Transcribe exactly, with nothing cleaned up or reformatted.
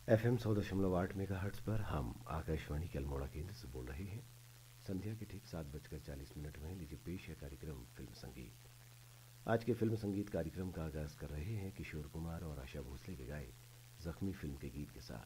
F M सौ दशमलव आठ मेगा हर्ट्स पर हम आकाशवाणी के अल्मोड़ा केंद्र से बोल रहे हैं। संध्या के ठीक सात बजकर चालीस मिनट में लीजिए पेश है कार्यक्रम फिल्म संगीत। आज के फिल्म संगीत कार्यक्रम का आगाज कर रहे हैं किशोर कुमार और आशा भोसले के गाए जख्मी फिल्म के गीत के साथ।